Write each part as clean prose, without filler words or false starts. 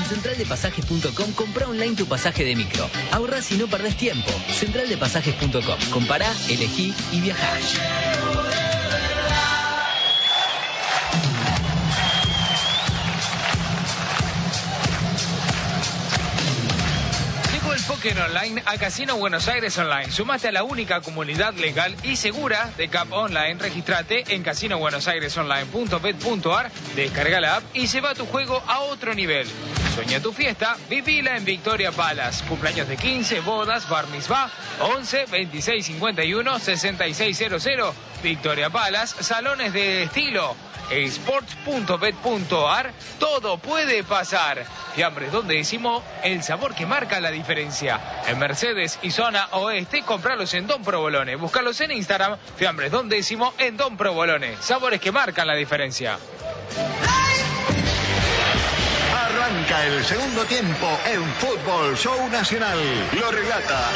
centraldepasajes.com compra online tu pasaje de micro. Ahorrás y no perdés tiempo. Centraldepasajes.com. Compará, elegí y viajá. Póker online a Casino Buenos Aires Online. Sumate a la única comunidad legal y segura de CAP Online. Registrate en casinobuenosairesonline.bet.ar, descarga la app y lleva tu juego a otro nivel. Sueña tu fiesta, vivila en Victoria Palace. Cumpleaños de 15, bodas, bar mitzvah, 11 26 51 6600. Victoria Palace, salones de estilo. Sports.bet.ar, todo puede pasar. Fiambres Don Décimo, el sabor que marca la diferencia. En Mercedes y zona oeste, compralos en Don Provolone. Búscalos en Instagram, Fiambres Don Décimo en Don Provolone. Sabores que marcan la diferencia. Arranca el segundo tiempo en Fútbol Show Nacional. Lo relata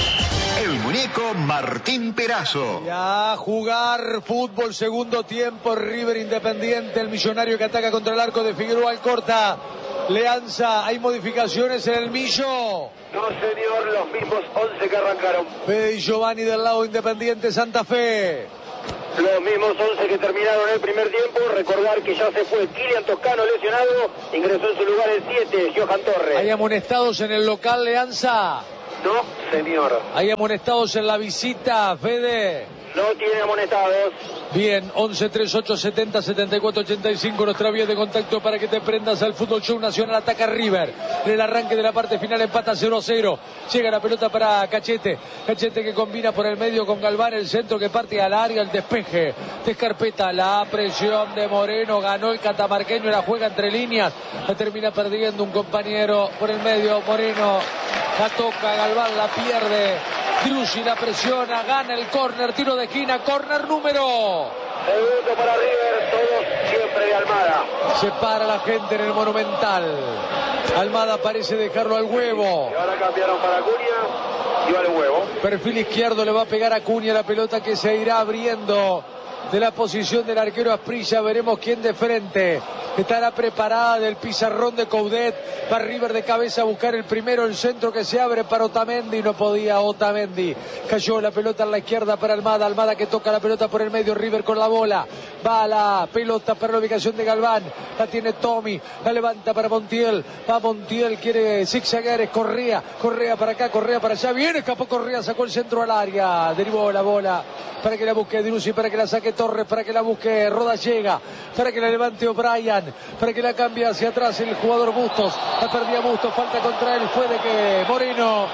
el muñeco Martín Perazo. Ya jugar fútbol segundo tiempo. River Independiente, el millonario que ataca contra el arco de Figueroa Alcorta. Leanza, ¿hay modificaciones en el Millo? No, señor, los mismos 11 que arrancaron. Fede y Giovanni del lado Independiente Santa Fe. Los mismos 11 que terminaron el primer tiempo. Recordar que ya se fue Kilian Toscano lesionado. Ingresó en su lugar el 7, Johan Torres. ¿Hay amonestados en el local, Leanza? No, señor. ¿Hay amonestados en la visita, Fede? No tiene amonestados. Bien, 11 38 70 74 85, nuestra vía de contacto para que te prendas al Fútbol Show Nacional. Ataca River. En el arranque de la parte final empata 0-0. Llega la pelota para Cachete. Cachete que combina por el medio con Galván. El centro que parte al área, el despeje de Escarpeta. La presión de Moreno. Ganó el catamarqueño. La juega entre líneas. La termina perdiendo un compañero por el medio. Moreno la toca. Galván la pierde. Driussi la presiona, gana el córner, tiro de esquina, córner número. Segundo para River, todos siempre de Almada. Se para la gente en el Monumental. Almada parece dejarlo al huevo. Y ahora cambiaron para Acuña y va al huevo. Perfil izquierdo le va a pegar a Acuña la pelota que se irá abriendo de la posición del arquero Asprilla. Veremos quién de frente. Estará preparada del pizarrón de Coudet. Va River de cabeza a buscar el primero, el centro que se abre para Otamendi. No podía Otamendi. Cayó la pelota en la izquierda para Almada. Almada que toca la pelota por el medio. River con la bola. Va la pelota para la ubicación de Galván. La tiene Tommy. La levanta para Montiel. Va Montiel, quiere zigzaguear. Es Correa. Correa para acá, Correa para allá. Viene, escapó Correa, sacó el centro al área. Derivó la bola para que la busque Driussi, para que la saque Torres, para que la busque Rodallega, para que la levante O'Brien, para que la cambie hacia atrás el jugador Bustos. La perdía Bustos, falta contra él, fue de que Moreno,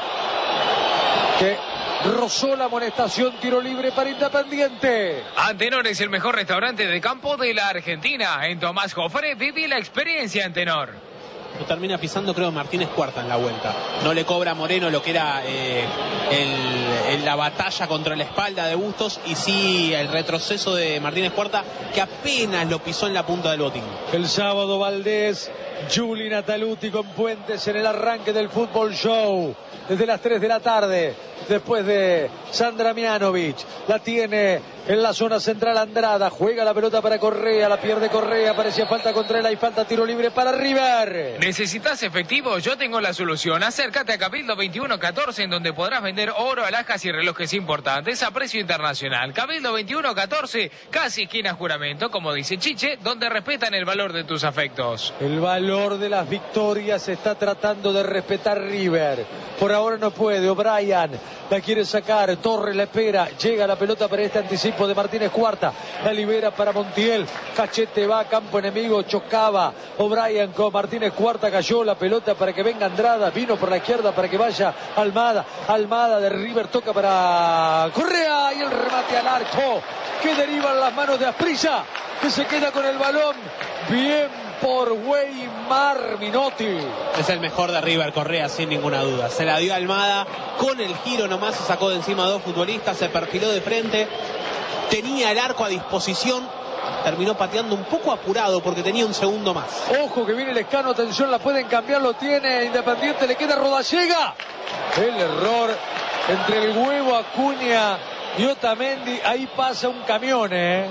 que rozó la amonestación, tiro libre para Independiente. Antenor es el mejor restaurante de campo de la Argentina. En Tomás Jofre viví la experiencia Antenor. Lo termina pisando, creo, Martínez Cuarta en la vuelta. No le cobra a Moreno lo que era la batalla contra la espalda de Bustos, y sí el retroceso de Martínez Cuarta, que apenas lo pisó en la punta del botín. El sábado Valdés, Juli Nataluti con Puentes en el arranque del Fútbol Show. Desde las 3 de la tarde, después de Sandra Mianovic, la tiene en la zona central Andrada, juega la pelota para Correa, la pierde Correa, parecía falta contra él, hay falta, tiro libre para River. ¿Necesitas efectivo? Yo tengo la solución. Acércate a Cabildo 2114, en donde podrás vender oro, alhajas y relojes importantes a precio internacional. Cabildo 2114, casi esquina Juramento, como dice Chiche, donde respetan el valor de tus afectos. El valor de las victorias está tratando de respetar River. Por ahora no puede, O'Brien la quiere sacar, Torres la espera, llega la pelota para este anticipo de Martínez Cuarta, la libera para Montiel, Cachete va a campo enemigo, chocaba O'Brien con Martínez Cuarta, cayó la pelota para que venga Andrada, vino por la izquierda para que vaya Almada, Almada de River toca para Correa y el remate al arco, que deriva en las manos de Asprilla, que se queda con el balón, bien por Weimar Minotti. Es el mejor de River, Correa, sin ninguna duda. Se la dio a Almada, con el giro nomás se sacó de encima a dos futbolistas, se perfiló de frente, tenía el arco a disposición, terminó pateando un poco apurado porque tenía un segundo más. Ojo que viene el Escano, atención, la pueden cambiar, lo tiene Independiente, le queda Rodallega. El error entre el huevo Acuña y Otamendi, ahí pasa un camión,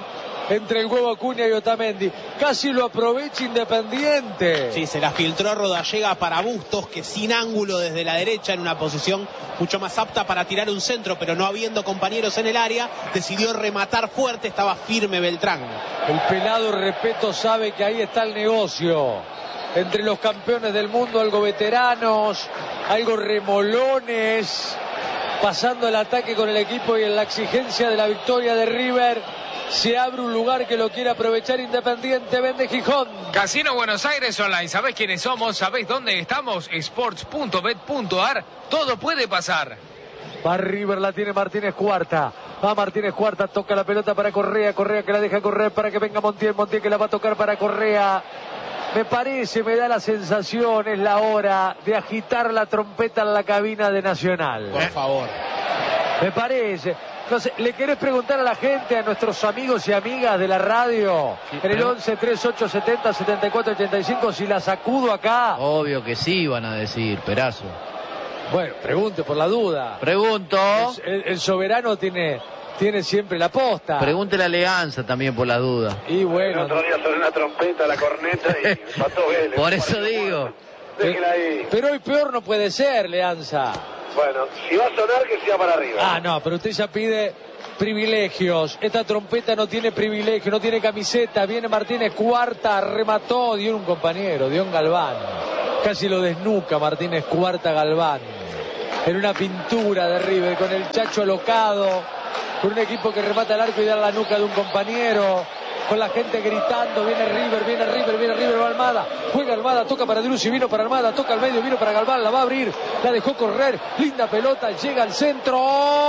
entre el huevo Acuña y Otamendi. Casi lo aprovecha Independiente. Sí, se la filtró Rodallega para Bustos, que sin ángulo desde la derecha, en una posición mucho más apta para tirar un centro, pero no habiendo compañeros en el área, decidió rematar fuerte, estaba firme Beltrán. El pelado Repeto sabe que ahí está el negocio. Entre los campeones del mundo, algo veteranos, algo remolones, pasando el ataque con el equipo y en la exigencia de la victoria de River. Se abre un lugar que lo quiere aprovechar Independiente, vende Gijón. Casino Buenos Aires Online, ¿sabés quiénes somos? ¿Sabés dónde estamos? Sports.bet.ar, todo puede pasar. Va River, la tiene Martínez Cuarta. Va Martínez Cuarta, toca la pelota para Correa. Correa que la deja correr para que venga Montiel. Montiel que la va a tocar para Correa. Me parece, me da la sensación, es la hora de agitar la trompeta en la cabina de Nacional. Por favor. Me parece. No sé, ¿le querés preguntar a la gente, a nuestros amigos y amigas de la radio, sí, en el 11 38 70 74 85, si la sacudo acá? Obvio que sí, van a decir, Perazo. Bueno, pregunte por la duda. Pregunto. El soberano tiene siempre la posta. Pregunte la Alianza también por la duda. Y bueno. El otro día sonó una trompeta, la corneta y mató Vélez. Por eso digo. Déjela ahí. Pero hoy peor no puede ser, Leanza. Bueno, si va a sonar, que sea para arriba. Ah, no, pero usted ya pide privilegios. Esta trompeta no tiene privilegio, no tiene camiseta. Viene Martínez Cuarta, remató, dio un compañero, dio un Galván. Casi lo desnuca Martínez Cuarta Galván. En una pintura de River, con el Chacho alocado, con un equipo que remata el arco y da la nuca de un compañero. Con la gente gritando, viene River, va Almada, juega Almada, toca para Driussi, vino para Almada, toca al medio, vino para Galván, la va a abrir, la dejó correr, linda pelota, llega al centro.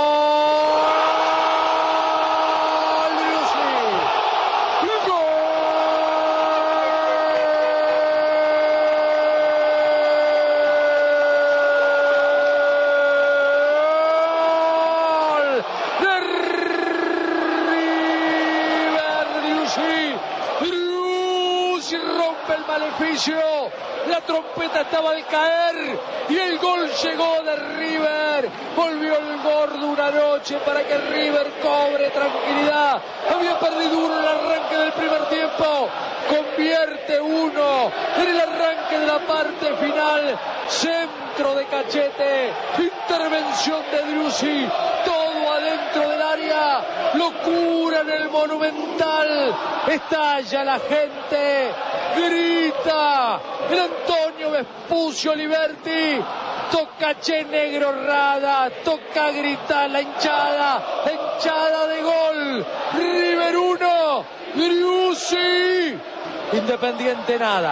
La trompeta estaba al caer y el gol llegó de River. Volvió el gordo una noche para que River cobre tranquilidad. Había perdido uno en el arranque del primer tiempo. Convierte uno en el arranque de la parte final. Centro de Cachete, intervención de Driussi, todo adentro del área, locura en el Monumental, estalla la gente, grita el Antonio Vespucio Liberti, toca Che Negro Rada, toca gritar la hinchada de gol, River 1, Driussi, Independiente nada.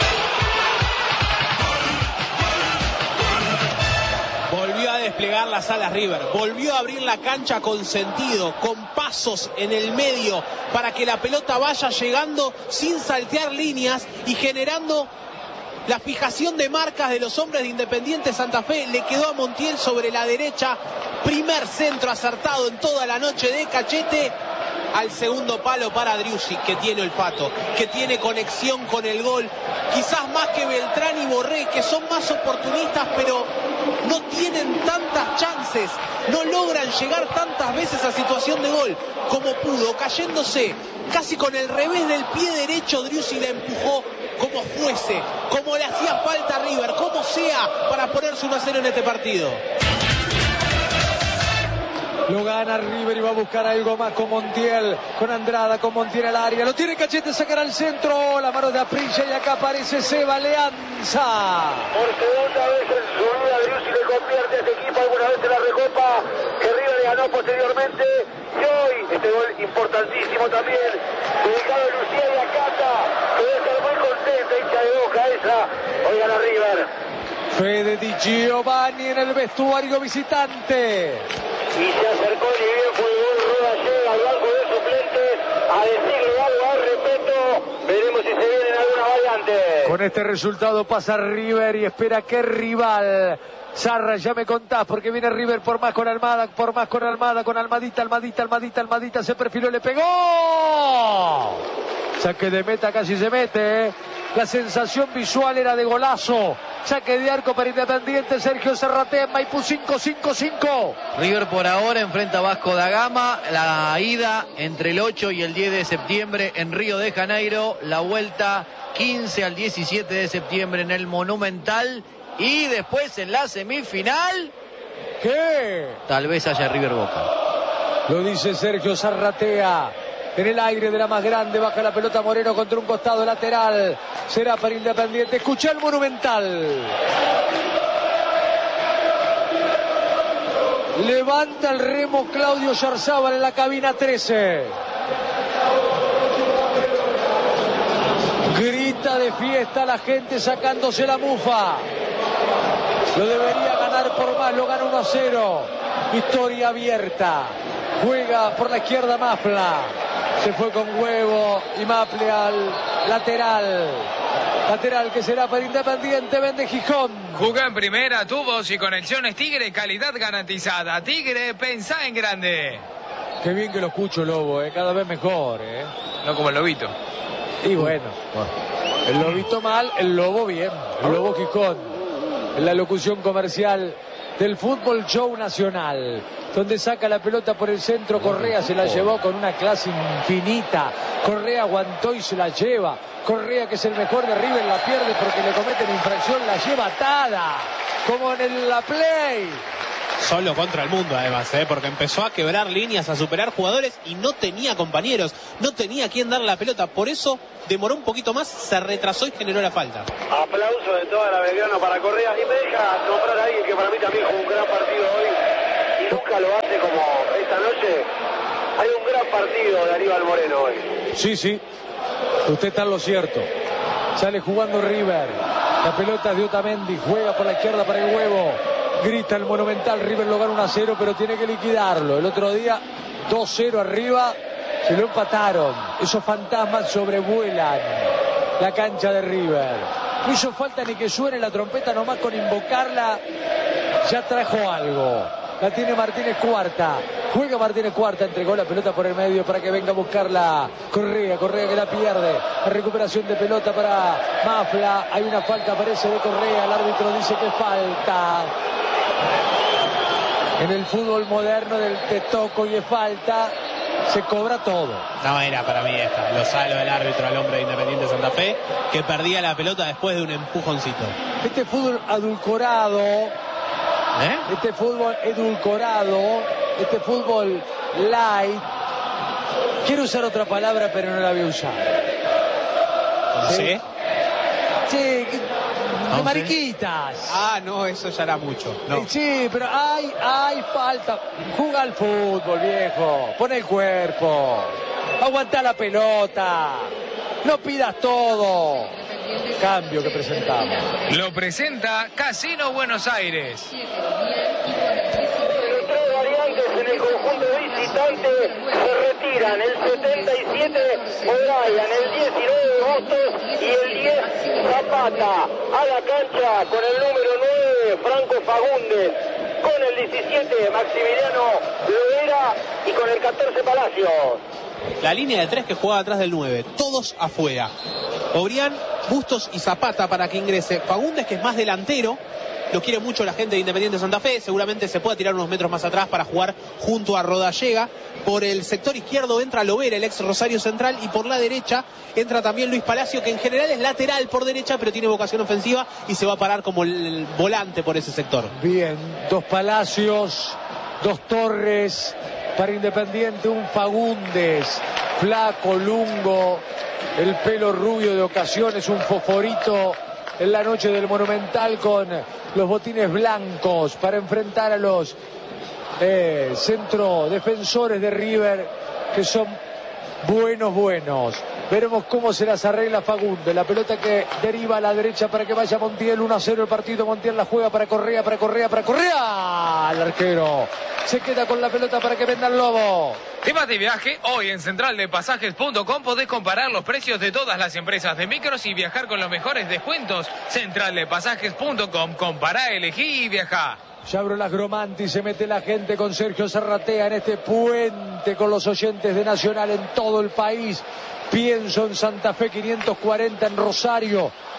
Volvió a desplegar las alas River, volvió a abrir la cancha con sentido, con pasos en el medio, para que la pelota vaya llegando sin saltear líneas y generando la fijación de marcas de los hombres de Independiente Santa Fe. Le quedó a Montiel sobre la derecha, primer centro acertado en toda la noche de Cachete, al segundo palo para Driussi, que tiene olfato, que tiene conexión con el gol, quizás más que Beltrán y Borré, que son más oportunistas, pero no tienen tantas chances, no logran llegar tantas veces a situación de gol como pudo, cayéndose casi con el revés del pie derecho. Driussi la empujó como fuese, como le hacía falta a River, como sea, para ponerse 1-0 en este partido. Lo gana River y va a buscar algo más con Montiel, con Andrada, con Montiel al área. Lo tiene Cachete, sacará al centro. La mano de Aprilla y acá aparece Seba Leanza. Por segunda vez en su vida, Driussi le convierte a este equipo alguna vez en la Recopa que River le ganó posteriormente. Y hoy, este gol importantísimo también, dedicado a Lucía y a Cata, que debe estar muy contenta, hincha de Boca esa. Hoy gana River. Fede Di Giovanni en el vestuario visitante. Y se acercó y bien fue el gol. Rodallega al banco de suplentes a decirle algo al Repeto. Veremos si se vienen alguna variante. Con este resultado pasa River y espera que rival. Sarra, ya me contás, porque viene River por más con Almada, con Almadita, se perfiló, le pegó. Saque de meta, casi se mete, La sensación visual era de golazo. Saque de arco para Independiente. Sergio Zarratea en Maipú. 5-5-5. River por ahora enfrenta a Vasco da Gama. La ida entre el 8 y el 10 de septiembre en Río de Janeiro. La vuelta 15 al 17 de septiembre en el Monumental. Y después en la semifinal, ¿qué? tal vez haya River Boca. Lo dice Sergio Zarratea. En el aire de la más grande, baja la pelota Moreno contra un costado lateral. Será para Independiente. Escucha el Monumental. Levanta el remo Claudio Yarzábal en la cabina 13. Grita de fiesta la gente sacándose la mufa. Lo debería ganar por más, lo gana 1-0. Historia abierta. Juega por la izquierda Mafla. Se fue con Huevo y Maple al lateral. Lateral que será para Independiente. Vende Gijón. Jugó en primera, tubos y conexiones Tigre, calidad garantizada. Tigre, pensá en grande. Qué bien que lo escucho, Lobo, cada vez mejor. No como el Lobito. Y bueno, el Lobito mal, el Lobo bien. El Lobo Gijón. En la locución comercial del Fútbol Show Nacional, donde saca la pelota por el centro. Correa se la llevó con una clase infinita. Correa aguantó y se la lleva. Correa, que es el mejor de River, la pierde porque le cometen infracción, la lleva atada, como en la Play. Solo contra el mundo además, porque empezó a quebrar líneas, a superar jugadores y no tenía compañeros, no tenía a quien dar la pelota, por eso demoró un poquito más, se retrasó y generó la falta. Aplauso de toda la Belgrano para Correa, y me deja nombrar a alguien que para mí también jugó un gran partido hoy y nunca lo hace como esta noche. Hay un gran partido de Aníbal Moreno hoy. Sí, usted está en lo cierto. Sale jugando River, la pelota es de Otamendi, juega por la izquierda para el Huevo. Grita el Monumental, River lo gana 1-0, pero tiene que liquidarlo. El otro día 2-0 arriba, se lo empataron. Esos fantasmas sobrevuelan la cancha de River. No hizo falta ni que suene la trompeta, nomás con invocarla ya trajo algo. La tiene Martínez Cuarta. Juega Martínez Cuarta, entregó la pelota por el medio para que venga a buscarla Correa que la pierde. La recuperación de pelota para Mafla. Hay una falta, parece, de Correa. El árbitro dice que falta. En el fútbol moderno del te toco y de falta se cobra todo. No era para mí esta. Lo salo del árbitro al hombre de Independiente Santa Fe, que perdía la pelota después de un empujoncito. Este fútbol edulcorado, este fútbol edulcorado, este fútbol light. Quiero usar otra palabra, pero no la voy a usar. ¿Sí? Sí, de mariquitas. Ah, no, eso ya era mucho. No. Sí, pero hay falta. Juega al fútbol, viejo. Pone el cuerpo. Aguanta la pelota. No pidas todo. Cambio que presentamos. Lo presenta Casino Buenos Aires. Tres variantes en el conjunto visitante se retiran. El 77 O'Brien, el 19 Bustos y el 10 Zapata. A la cancha con el número 9 Franco Fagundes, con el 17 Maximiliano Loera y con el 14 Palacios. La línea de tres que juega atrás del 9, todos afuera. O'Brien, Bustos y Zapata para que ingrese. Fagundes, que es más delantero, lo quiere mucho la gente de Independiente Santa Fe, seguramente se pueda tirar unos metros más atrás para jugar junto a Rodallega. Por el sector izquierdo entra Lovera, el ex Rosario Central, y por la derecha entra también Luis Palacio, que en general es lateral por derecha, pero tiene vocación ofensiva y se va a parar como el volante por ese sector. Bien, dos Palacios, dos Torres para Independiente, un Fagundes, flaco, lungo, el pelo rubio de ocasiones, un fosforito en la noche del Monumental con los botines blancos para enfrentar a los centro defensores de River, que son buenos. Veremos cómo se las arregla Fagundes. La pelota que deriva a la derecha para que vaya Montiel. 1-0 el partido. Montiel la juega para Correa. El arquero se queda con la pelota para que venda el Lobo. Temas de viaje. Hoy en centraldepasajes.com podés comparar los precios de todas las empresas de micros y viajar con los mejores descuentos. Centraldepasajes.com. Compará, elegí y viajá. Ya abro las Gromanti, se mete la gente con Sergio Zarratea en este puente con los oyentes de Nacional en todo el país. Pienso en Santa Fe 540 en Rosario.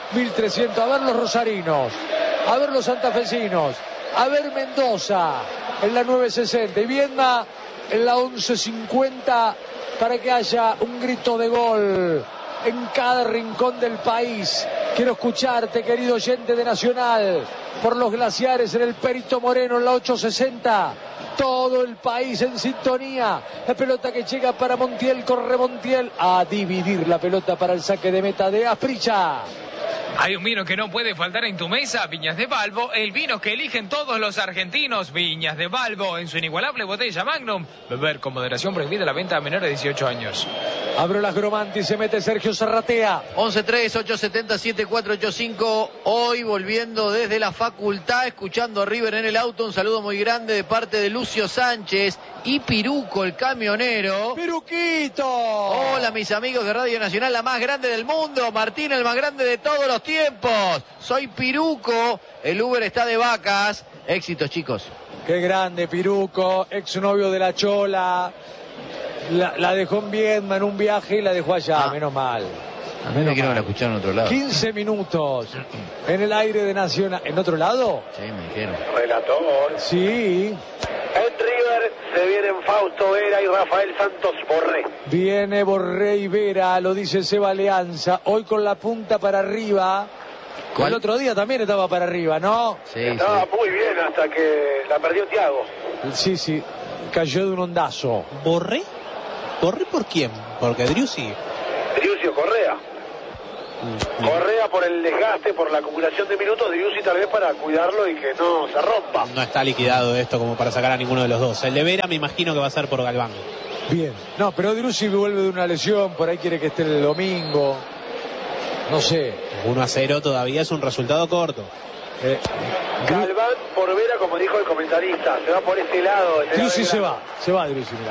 1.300. A ver los rosarinos, a ver los santafesinos, a ver Mendoza en la 960 y Viedma en la 1150 para que haya un grito de gol en cada rincón del país. Quiero escucharte, querido oyente de Nacional, por los glaciares en el Perito Moreno en la 860. Todo el país en sintonía. La pelota que llega para Montiel, corre Montiel a dividir la pelota para el saque de meta de Asprilla. Hay un vino que no puede faltar en tu mesa, Viñas de Balbo, el vino que eligen todos los argentinos. Viñas de Balbo, en su inigualable botella Magnum. Beber con moderación, prohibida la venta a menores de 18 años. Abro las Gromanti, se mete Sergio Zarratea. 11-3-870-7485. Hoy volviendo desde la facultad, escuchando a River en el auto. Un saludo muy grande de parte de Lucio Sánchez y Piruco, el camionero. ¡Piruquito! Hola, mis amigos de Radio Nacional, la más grande del mundo. Martín, el más grande de todos los tiempos. Soy Piruco. El Uber está de vacas. Éxitos, chicos. Qué grande, Piruco, exnovio de la Chola. La dejó en Viedma en un viaje y la dejó allá, menos mal. A mí me quiero la escuchar en otro lado. 15 minutos en el aire de Nacional. ¿En otro lado? Sí, me dijeron. Relator. Sí. En River se vienen Fausto Vera y Rafael Santos Borré. Viene Borré y Vera, lo dice Seba Alianza. Hoy con la punta para arriba. ¿Cuál? El otro día también estaba para arriba, ¿no? Sí, Estaba sí. muy bien hasta que la perdió Thiago. Sí. Cayó de un ondazo. ¿Borré? ¿Borré por quién? Porque Driussi. Driussi o Correa. Correa por el desgaste, por la acumulación de minutos. Driussi tal vez para cuidarlo y que no se rompa. No está liquidado esto como para sacar a ninguno de los dos. El de Vera me imagino que va a ser por Galván. Bien. No, pero Driussi vuelve de una lesión, por ahí quiere que esté el domingo. No sé. 1-0 todavía es un resultado corto. Galván por Vera, como dijo el comentarista. Se va por ese lado. Driussi se va Driussi, mirá.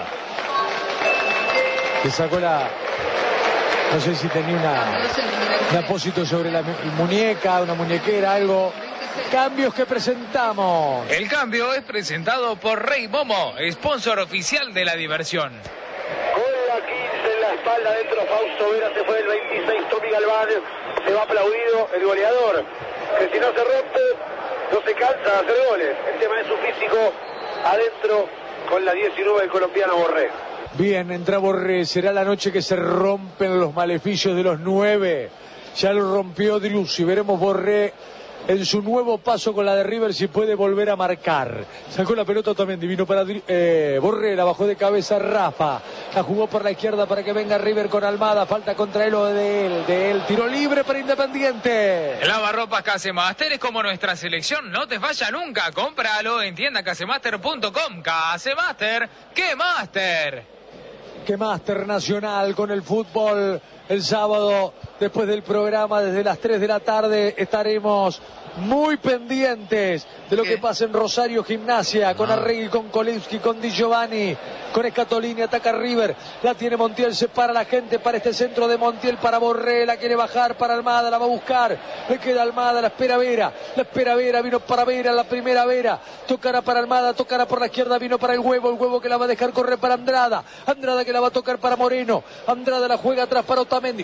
Le sacó la... No sé si tenía un apósito sobre la muñeca, una muñequera, algo. Cambios que presentamos. El cambio es presentado por Rey Momo, sponsor oficial de la diversión. Con la 15 en la espalda dentro, Fausto Vera se fue del 26, Tommy Galván. Se va aplaudido el goleador. Que si no se rompe, no se cansa de hacer goles. El tema es su físico adentro con la 19 del colombiano Borré. Bien, entra Borré, será la noche que se rompen los maleficios de los 9. Ya lo rompió Driussi, veremos Borré en su nuevo paso con la de River si puede volver a marcar. Sacó la pelota también, divino para Borré, la bajó de cabeza Rafa. La jugó por la izquierda para que venga River con Almada, falta contra él o de él. Tiro libre para Independiente. Lavarropas Casemaster es como nuestra selección, no te falla nunca. Cómpralo en tiendacasemaster.com. Casemaster, ¡qué máster! Que máster Nacional con el fútbol. El sábado, después del programa, desde las 3 de la tarde, estaremos muy pendientes de lo que pasa en Rosario Gimnasia, con Arregui, con Kolevski, con Di Giovanni, con Escatolini, ataca River, la tiene Montiel, se para la gente para este centro de Montiel, para Borré, la quiere bajar para Almada, la va a buscar, le queda Almada, la espera Vera, vino para Vera, la primera Vera, tocará para Almada, tocará por la izquierda, vino para el huevo que la va a dejar correr para Andrada que la va a tocar para Moreno, Andrada la juega atrás para Otamendi,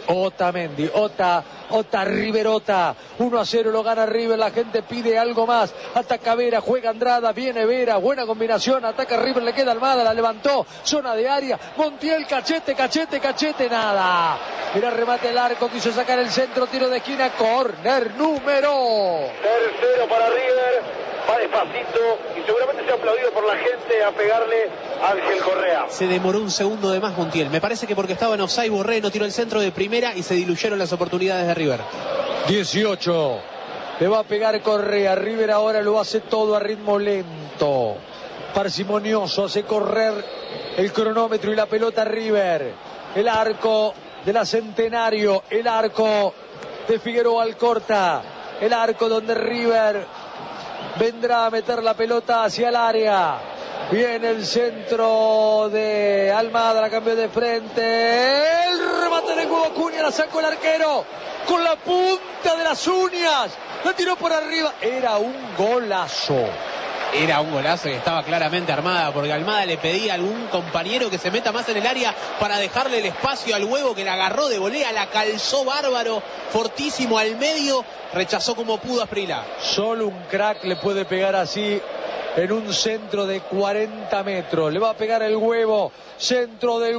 Riverota, 1-0 lo gana River, la gente pide algo más, ataca Vera, juega Andrada, viene Vera, buena combinación, ataca River, le queda Almada, la levantó, zona de área, Montiel, cachete, nada, mira remate el arco, quiso sacar el centro, tiro de esquina, córner número tercero para River, va despacito y seguramente se ha aplaudido por la gente a pegarle a Ángel Correa. Se demoró un segundo de más Montiel, me parece que porque estaba en offside Borré no tiró el centro de primera y se diluyeron las oportunidades de River. 18, le va a pegar Correa, River ahora lo hace todo a ritmo lento, parsimonioso, hace correr el cronómetro y la pelota River, el arco de la Centenario, el arco de Figueroa Alcorta, el arco donde River vendrá a meter la pelota hacia el área. Viene el centro de Almada, la cambió de frente, el remate de huevo Acuña, la sacó el arquero con la punta de las uñas, la tiró por arriba, era un golazo. Era un golazo y estaba claramente Armada, porque Almada le pedía a algún compañero que se meta más en el área para dejarle el espacio al Huevo, que la agarró de volea, la calzó bárbaro, fortísimo al medio, rechazó como pudo Asprila. Solo un crack le puede pegar así en un centro de 40 metros. Le va a pegar el Huevo, centro del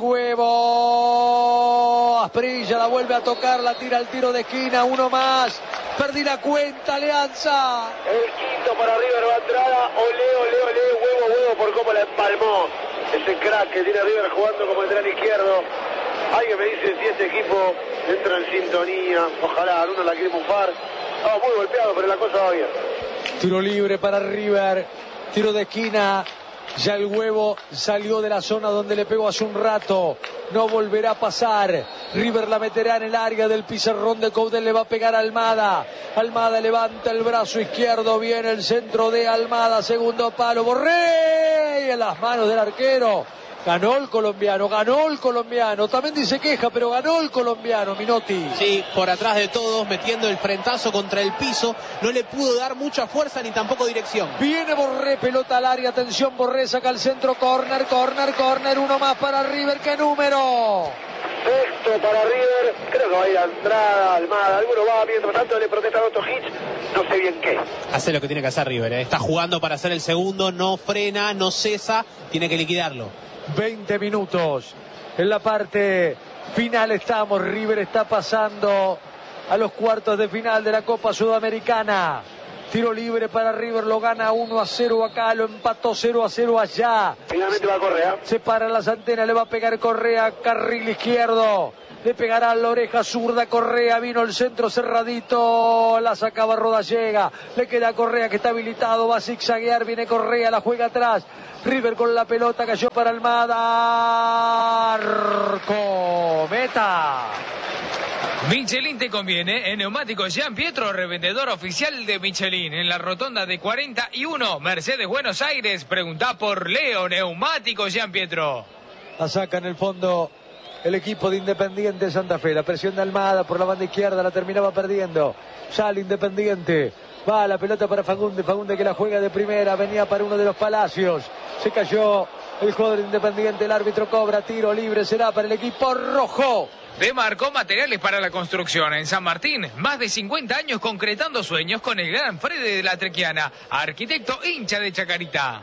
Huevo. Asprilla la vuelve a tocar, la tira al tiro de esquina, uno más. Perdí la cuenta, Alianza. El quinto para River va a entrar. Olé, Huevo por cómo la empalmó. Ese crack que tiene River jugando como lateral izquierdo. Alguien me dice si este equipo entra en sintonía. Ojalá, alguno la quiere mufar. Muy golpeado, pero la cosa va bien. Tiro libre para River, tiro de esquina. Ya el Huevo salió de la zona donde le pegó hace un rato. No volverá a pasar. River la meterá en el área del pizarrón de Coudet. Le va a pegar a Almada. Almada levanta el brazo izquierdo. Viene el centro de Almada. Segundo palo. Borré. En las manos del arquero. Ganó el colombiano. También dice queja, pero ganó el colombiano, Minotti. Sí, por atrás de todos, metiendo el frentazo contra el piso. No le pudo dar mucha fuerza ni tampoco dirección. Viene Borré, pelota al área. Atención, Borré saca el centro. Corner. Uno más para River. ¿Qué número? Sexto para River. Creo que va a ir a Andrada, Almada. Alguno va, mientras tanto le protesta a Otto Hitch. No sé bien qué. Hace lo que tiene que hacer River. Está jugando para hacer el segundo. No frena, no cesa. Tiene que liquidarlo. 20 minutos. En la parte final estamos. River está pasando a los cuartos de final de la Copa Sudamericana. Tiro libre para River, lo gana 1-0 acá, lo empató 0-0 allá. Finalmente va Correa. Se paran las antenas, le va a pegar Correa, carril izquierdo. Le pegará a la oreja zurda Correa, vino el centro cerradito, la sacaba Rodallega. Le queda Correa que está habilitado, va a zigzaguear, viene Correa, la juega atrás. River con la pelota, cayó para Almada. Arco, meta. Michelin te conviene. En Neumáticos Gian Pietro, revendedor oficial de Michelin. En la rotonda de 41, Mercedes, Buenos Aires. Preguntá por Leo. Neumáticos Gian Pietro. La saca en el fondo el equipo de Independiente Santa Fe. La presión de Almada por la banda izquierda, la terminaba perdiendo. Sale Independiente. Va la pelota para Fagunde que la juega de primera. Venía para uno de los Palacios. Se cayó el jugador de Independiente. El árbitro cobra tiro libre. Será para el equipo rojo. Demarcó materiales para la construcción en San Martín. Más de 50 años concretando sueños con el gran Fede de la Trequiana. Arquitecto hincha de Chacarita.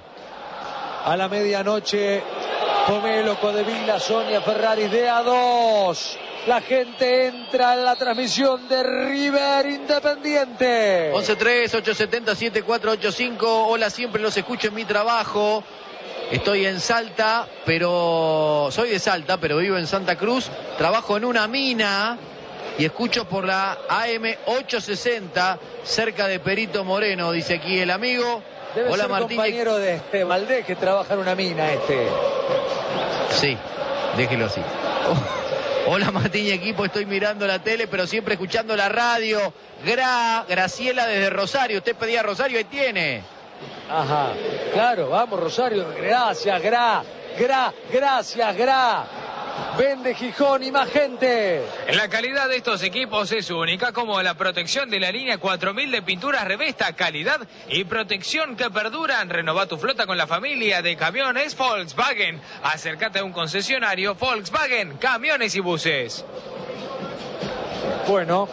A la medianoche, Pomelo, Codevila, Sonia, Ferrari de A2. La gente entra en la transmisión de River Independiente. 11-3-870-7485. Hola, siempre los escucho en mi trabajo. Estoy en Salta, soy de Salta, pero vivo en Santa Cruz. Trabajo en una mina y escucho por la AM 860, cerca de Perito Moreno, dice aquí el amigo. Debe Hola, ser Martín. Compañero de Valdés que trabaja en una mina Sí, déjelo así. Hola Martín y equipo, estoy mirando la tele, pero siempre escuchando la radio. Graciela desde Rosario, usted pedía Rosario, ahí tiene. Ajá, claro, vamos Rosario, gracias, gracias. Vende Gijón y más gente. La calidad de estos equipos es única, como la protección de la línea 4000 de pinturas Revesta, calidad y protección que perduran. Renova tu flota con la familia de camiones Volkswagen. Acércate a un concesionario Volkswagen, camiones y buses. Bueno,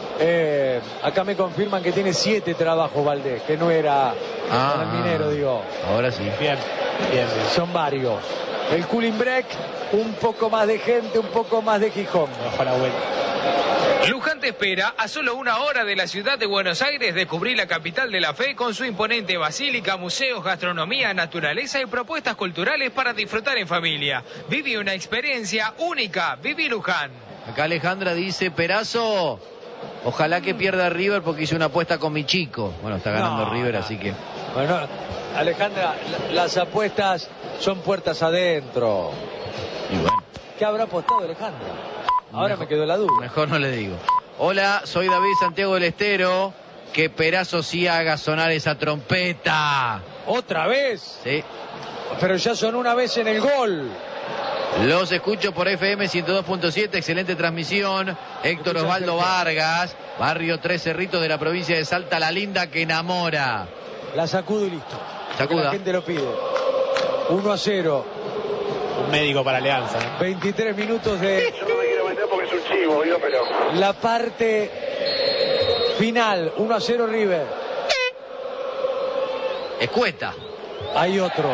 acá me confirman que tiene 7 trabajos Valdés, que no era para el minero, digo. Ahora sí. Bien. Son varios. El cooling break, un poco más de gente, un poco más de Gijón. Ojalá vuelva. Luján te espera a solo 1 hora de la ciudad de Buenos Aires. Descubrí la capital de la fe con su imponente basílica, museos, gastronomía, naturaleza y propuestas culturales para disfrutar en familia. Viví una experiencia única. Viví Luján. Acá Alejandra dice, Perazo, ojalá que pierda River porque hice una apuesta con mi chico. Bueno, está ganando River, así que... Bueno, Alejandra, las apuestas son puertas adentro. Y bueno. ¿Qué habrá apostado Alejandra? Ahora me quedó la duda. Mejor no le digo. Hola, soy David Santiago del Estero. Que Perazo sí haga sonar esa trompeta. ¿Otra vez? Sí. Pero ya sonó una vez en el gol. Los escucho por FM 102.7, excelente transmisión. Héctor Osvaldo Vargas, barrio Tres Cerritos de la provincia de Salta, la linda que enamora. La sacudo y listo. Sacuda. La gente lo pide. 1-0. Un médico para Alianza. 23 minutos de Yo no me quiero meter porque es un chivo, ¿vio? Pero la parte final. 1-0 River. Escueta. Hay otro.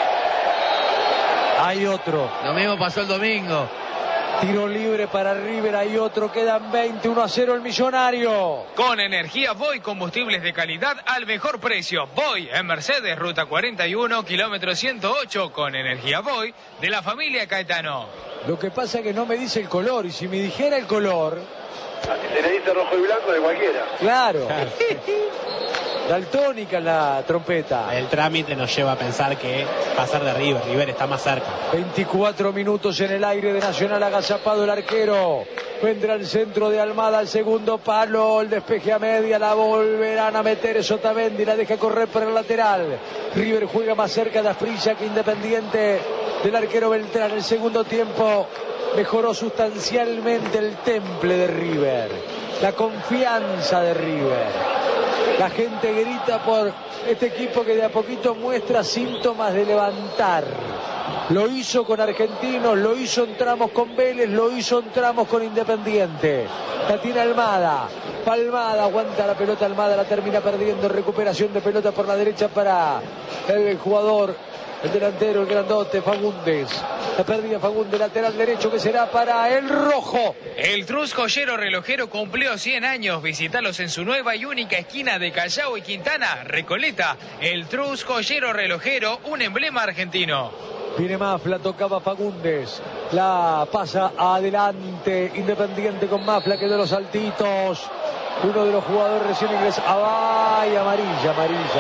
Hay otro. Lo mismo pasó el domingo. Tiro libre para River. Hay otro. Quedan 20. 1-0 el Millonario. Con energía Voy, combustibles de calidad al mejor precio. Voy en Mercedes, ruta 41, kilómetro 108, con energía Voy de la familia Caetano. Lo que pasa es que no me dice el color. Y si me dijera el color, así se le dice rojo y blanco de cualquiera. claro. Daltónica la trompeta. El trámite nos lleva a pensar que va a ser de River. River está más cerca. 24 minutos en el aire de Nacional, agazapado el arquero. Vendrá el centro de Almada al segundo palo, el despeje a media, la volverán a meter Otamendi, la deja correr por el lateral. River juega más cerca de Asprilla que Independiente del arquero Beltrán. El segundo tiempo mejoró sustancialmente el temple de River, la confianza de River. La gente grita por este equipo que de a poquito muestra síntomas de levantar. Lo hizo con Argentinos, lo hizo en tramos con Vélez, lo hizo en tramos con Independiente. La tiene Almada. Palmada, aguanta la pelota Almada, la termina perdiendo. Recuperación de pelota por la derecha para el jugador, el delantero, el grandote, Fagundes. La pérdida Fagundes, lateral derecho, que será para el rojo. El Trus Joyero Relojero cumplió 100 años. Visítalos en su nueva y única esquina de Callao y Quintana, Recoleta. El Trus Joyero Relojero, un emblema argentino. Viene Mafla, tocaba Fagundes. La pasa adelante. Independiente con Mafla, que de los saltitos. Uno de los jugadores recién ingresados. ¡Ay, amarilla!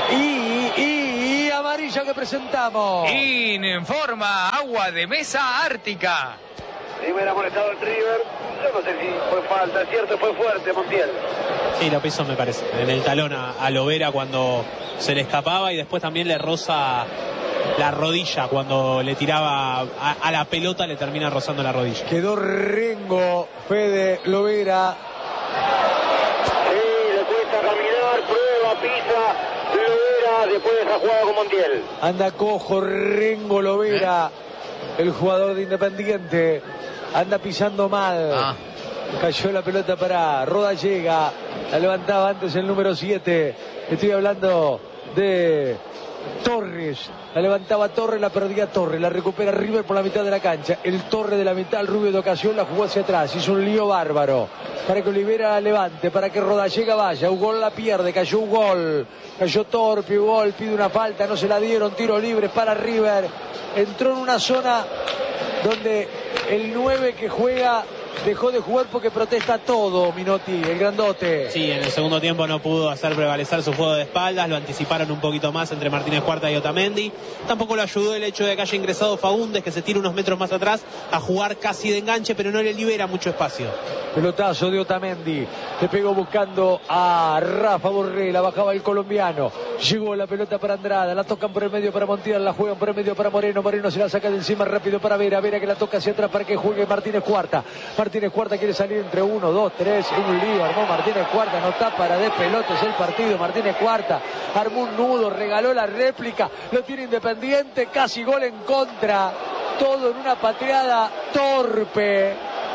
Y amarilla que presentamos. Informa Agua de Mesa Ártica. River ha molestado al River. Yo no sé si fue falta, cierto, fue fuerte Montiel. Sí, lo pisó, me parece. En el talón a Lovera cuando se le escapaba, y después también le roza la rodilla cuando le tiraba a la pelota, le termina rozando la rodilla. Quedó rengo Fede Lovera. Sí, le cuesta caminar, prueba, pisa Lovera después de esa jugada con Montiel. Anda cojo Rengo Lovera, el jugador de Independiente. Anda pisando mal. Cayó la pelota para Rodallega. La levantaba antes el número 7. Estoy hablando de Torres. La levantaba Torres, la perdía Torres. La recupera River por la mitad de la cancha. El Torres de la mitad, el rubio de ocasión, la jugó hacia atrás. Hizo un lío bárbaro para que Olivera la levante, para que Rodallega vaya. Ugol la pierde, cayó Ugol. Cayó torpe, Ugol pide una falta, no se la dieron. Tiro libre para River. Entró en una zona donde el 9 que juega dejó de jugar porque protesta todo, Minotti, el grandote. Sí, en el segundo tiempo no pudo hacer prevalecer su juego de espaldas, lo anticiparon un poquito más entre Martínez Cuarta y Otamendi. Tampoco lo ayudó el hecho de que haya ingresado Fagundes, que se tira unos metros más atrás a jugar casi de enganche, pero no le libera mucho espacio. Pelotazo de Otamendi, le pegó buscando a Rafa Borré, la bajaba el colombiano. Llegó la pelota para Andrada, la tocan por el medio para Montiel, la juegan por el medio para Moreno. Moreno se la saca de encima rápido para Vera. Vera que la toca hacia atrás para que juegue Martínez Cuarta. Martínez Cuarta quiere salir entre 1, 2, 3, un lío, armó Martínez Cuarta, no está para de pelotas el partido. Martínez Cuarta armó un nudo, regaló la réplica, lo tiene Independiente, casi gol en contra. Todo en una patriada torpe,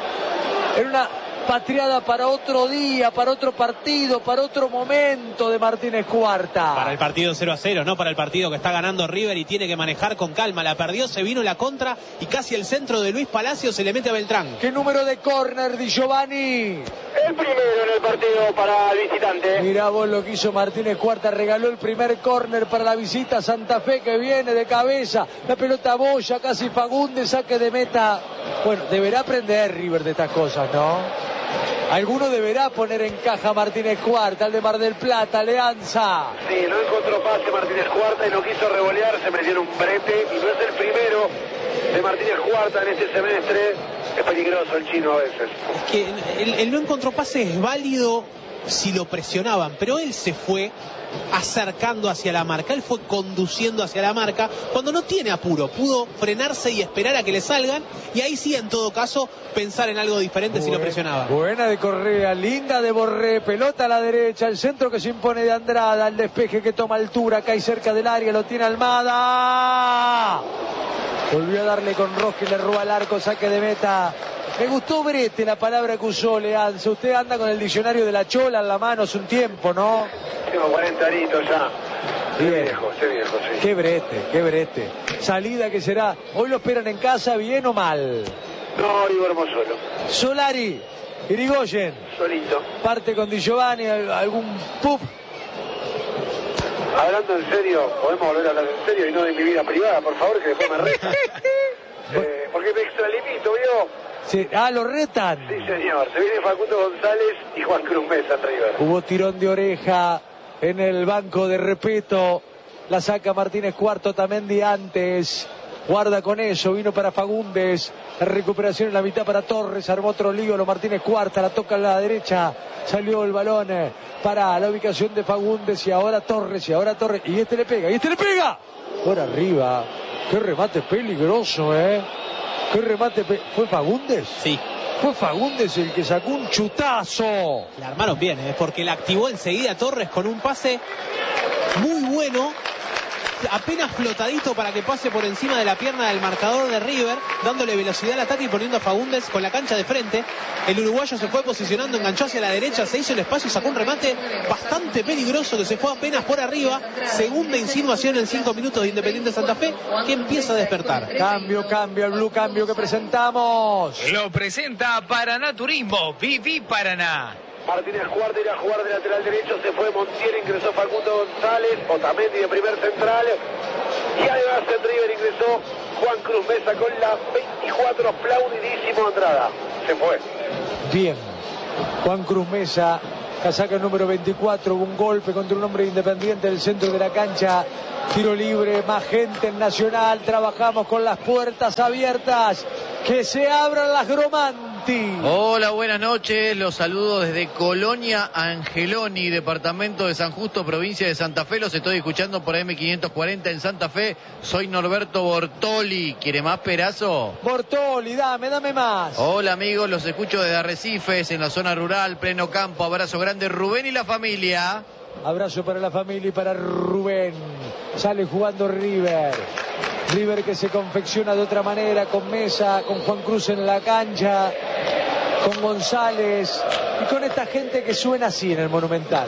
en una patriada para otro día, para otro partido, para otro momento de Martínez Cuarta. Para el partido 0-0, no para el partido que está ganando River y tiene que manejar con calma. La perdió, se vino la contra y casi el centro de Luis Palacio se le mete a Beltrán. ¿Qué número de córner, Di Giovanni? El primero en el partido para el visitante. Mirá vos lo que hizo Martínez Cuarta, regaló el primer córner para la visita. Santa Fe que viene de cabeza, la pelota boya, casi Fagundes, saque de meta. Bueno, deberá aprender River de estas cosas, ¿no? Alguno deberá poner en caja Martínez Cuarta, el de Mar del Plata, Alianza. Sí, no encontró pase Martínez Cuarta y no quiso revolear, se metió en un brete y no es el primero de Martínez Cuarta en este semestre. Es peligroso el chino a veces. Es que el no encontró pase es válido si lo presionaban, pero él se fue acercando hacia la marca, él fue conduciendo hacia la marca, cuando no tiene apuro, pudo frenarse y esperar a que le salgan, y ahí sí, en todo caso, pensar en algo diferente si lo presionaban. Buena de Correa, linda de Borré, pelota a la derecha, el centro que se impone de Andrada, el despeje que toma altura, cae cerca del área, lo tiene Almada. Volvió a darle con Roski, le roba el arco, saque de meta. Me gustó Brete, la palabra que usó Leanza. Usted anda con el diccionario de la Chola en la mano hace un tiempo, ¿no? Tengo 40 añitos ya. Bien. Qué viejo, sí. Qué Brete. Salida que será. ¿Hoy lo esperan en casa, bien o mal? No, hoy duermo solo. Solari, Irigoyen. Solito. Parte con Di Giovanni, algún pup. Hablando en serio, podemos volver a hablar en serio y no de mi vida privada, por favor, que después me retan. Porque me extralimito, ¿vio? Sí. Lo retan. Sí, señor. Se viene Facundo González y Juan Cruz Mesa en River. Hubo tirón de oreja en el banco de Repeto. La saca Martínez Cuarto, Tamendi antes. Guarda con eso, vino para Fagundes. La recuperación en la mitad para Torres. Armó otro lío, lo Martínez Cuarta, la toca a la derecha. Salió el balón para la ubicación de Fagundes. Y ahora Torres, Y este le pega, Por arriba. Qué remate peligroso, Qué remate. ¿Fue Fagundes? Sí. Fue Fagundes el que sacó un chutazo. La armaron bien, porque la activó enseguida Torres con un pase muy bueno, apenas flotadito para que pase por encima de la pierna del marcador de River, dándole velocidad al ataque y poniendo a Fagundes con la cancha de frente. El uruguayo se fue posicionando, enganchó hacia la derecha, se hizo el espacio y sacó un remate bastante peligroso que se fue apenas por arriba. Segunda insinuación en 5 minutos de Independiente Santa Fe, que empieza a despertar. Cambio, el blue cambio que presentamos. Lo presenta Paraná Turismo, Viví Paraná. Martínez Cuarta irá a jugar de lateral derecho, se fue Montiel, ingresó Facundo González, Otamendi de primer central, y además en River ingresó Juan Cruz Mesa con la 24, aplaudidísimo Andrada. Se fue. Bien, Juan Cruz Mesa, casaca número 24, un golpe contra un hombre Independiente del centro de la cancha, tiro libre, más gente en Nacional, trabajamos con las puertas abiertas, que se abran las Gromanti. Hola, buenas noches, los saludo desde Colonia Angeloni, departamento de San Justo, provincia de Santa Fe. Los estoy escuchando por AM540 en Santa Fe. Soy Norberto Bortoli. ¿Quiere más, Perazo? Bortoli, dame más. Hola amigos, los escucho desde Arrecifes, en la zona rural, pleno campo. Abrazo grande, Rubén y la familia. Abrazo para la familia y para Rubén. Sale jugando River que se confecciona de otra manera, con Mesa, con Juan Cruz en la cancha, con González y con esta gente que suena así en el Monumental.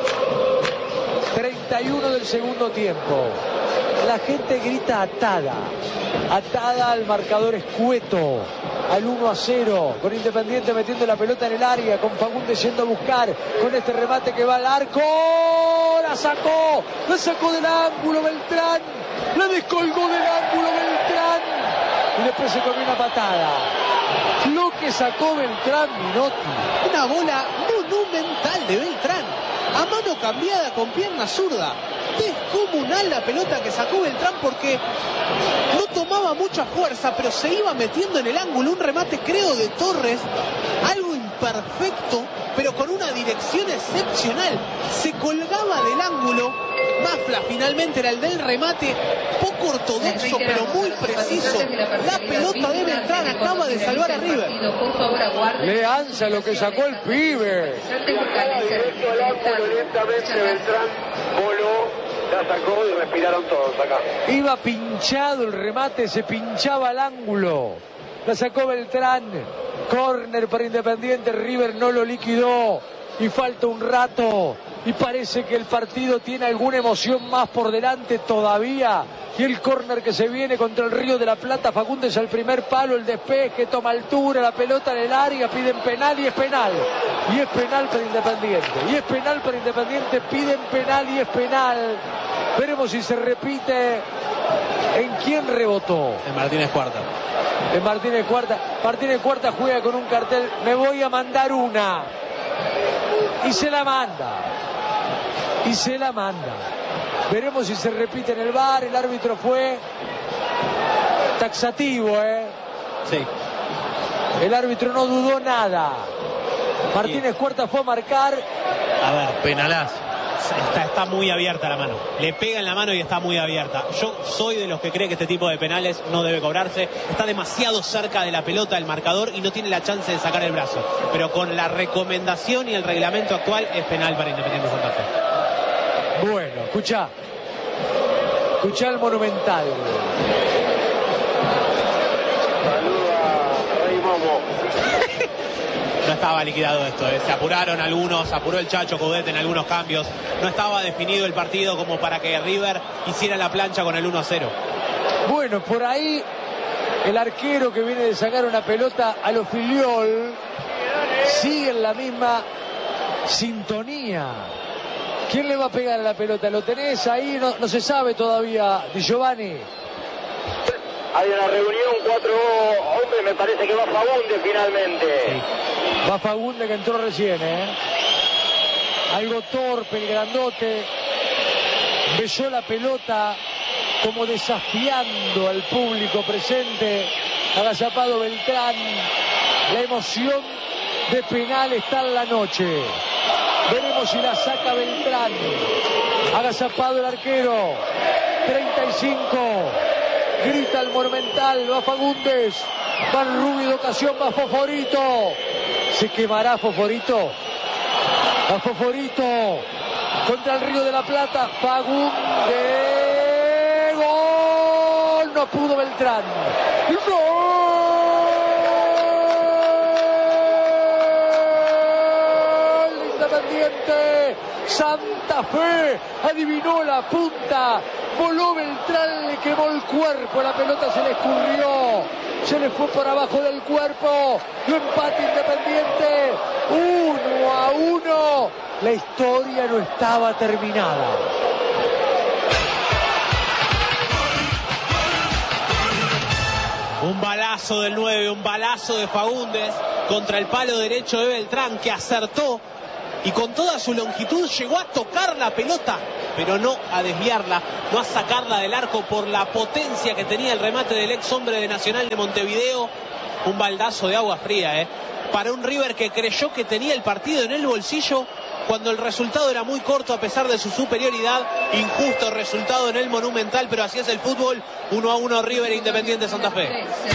31 del segundo tiempo. La gente grita atada al marcador escueto, al 1-0, con Independiente metiendo la pelota en el área, con Fagundes yendo a buscar, con este remate que va al arco, la sacó del ángulo Beltrán, la descolgó del ángulo Beltrán, y después se comió una patada. Lo que sacó Beltrán, Minotti. Una bola monumental de Beltrán, a mano cambiada con pierna zurda. Descomunal la pelota que sacó Beltrán, porque no tomaba mucha fuerza, pero se iba metiendo en el ángulo. Un remate, creo, de Torres, algo imperfecto, pero con una dirección excepcional. Se colgaba del ángulo. Mafla finalmente era el del remate, poco ortodoxo pero muy preciso. La pelota de Beltrán acaba de salvar a River. Leanza lo que sacó el pibe. Directo al ángulo, lentamente Beltrán voló, la sacó y respiraron todos acá. Iba pinchado el remate, se pinchaba al ángulo. La sacó Beltrán. Córner para Independiente, River no lo liquidó. Y falta un rato. Y parece que el partido tiene alguna emoción más por delante todavía. Y el córner que se viene contra el Río de la Plata. Fagundes al primer palo, el despeje, toma altura, la pelota en el área, piden penal y es penal. Y es penal para Independiente. Y es penal para Independiente, piden penal y es penal. Veremos si se repite. ¿En quién rebotó? En Martínez Cuarta. En Martínez Cuarta. Martínez Cuarta juega con un cartel, me voy a mandar una. Y se la manda. Veremos si se repite en el VAR. El árbitro fue taxativo, Sí. El árbitro no dudó nada. Martínez Cuarta fue a marcar A ver, Penalazo. está muy abierta la mano. Le pega en la mano y está muy abierta. Yo soy de los que cree que este tipo de penales no debe cobrarse. Está demasiado cerca de la pelota del marcador y no tiene la chance de sacar el brazo. Pero con la recomendación y el reglamento actual es penal para Independiente Santa Fe. Bueno, escuchá el Monumental. Saluda Rey Momo. No estaba liquidado esto, se apuraron algunos, apuró el Chacho Coudet en algunos cambios. No estaba definido el partido como para que River hiciera la plancha con el 1-0. Bueno, por ahí el arquero que viene de sacar una pelota a los Filiol sigue en la misma sintonía. ¿Quién le va a pegar a la pelota? ¿Lo tenés ahí? No se sabe todavía, Di Giovanni. Hay una reunión, 4 hombres, me parece que va Fagundes finalmente. Sí. Va Fagundes que entró recién, Algo torpe, el grandote. Besó la pelota como desafiando al público presente. Agazapado Beltrán. La emoción de penal está en la noche. Veremos si la saca Beltrán. Agazapado el arquero. 35. Grita el Monumental. Va Fagundes. Va el Rubio de ocasión. Va Foforito. ¿Se quemará Foforito? Va Foforito. Contra el Río de la Plata. Fagundes. ¡Gol! No pudo Beltrán. ¡Gol! Independiente Santa Fe adivinó la punta, voló Beltrán, le quemó el cuerpo, la pelota se le escurrió, se le fue por abajo del cuerpo, lo empate Independiente, 1-1, la historia no estaba terminada. Un balazo del 9, un balazo de Fagundes contra el palo derecho de Beltrán, que acertó y con toda su longitud llegó a tocar la pelota, pero no a desviarla, no a sacarla del arco por la potencia que tenía el remate del ex hombre de Nacional de Montevideo. Un baldazo de agua fría, para un River que creyó que tenía el partido en el bolsillo cuando el resultado era muy corto a pesar de su superioridad. Injusto resultado en el Monumental, pero así es el fútbol. 1-1 River e Independiente Santa Fe.